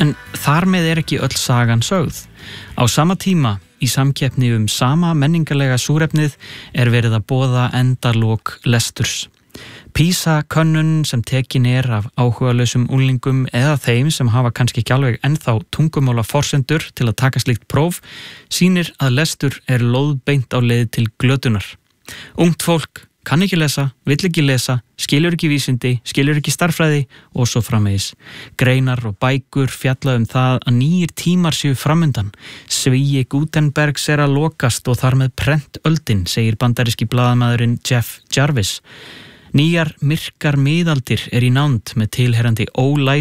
En þar með ekki öll sagan sögð. Á sama tíma, í samkeppni sama menningarlega súrefnið, verið að boða endalok lesturs. PISA-könnun sem tekin af áhugalausum unglingum eða þeim sem hafa kannski ekki alveg ennþá tungumála forsendur til að taka slíkt próf, sýnir að lestur lóðbeint á leið til glötunar. Ungt fólk kann ekki lesa, vill ekki lesa, skilur ekki vísindi, skilur ekki stærðfræði og svo framvegis. Greinar og bækur fjalla það að nýir tímar séu framundan. Svíi Gutenbergs að lokast og þar með prentöldin, segir bandaríski blaðamaðurinn Jeff Jarvis. Nýjar myrkar miðaldir í nánd með tilheyrandi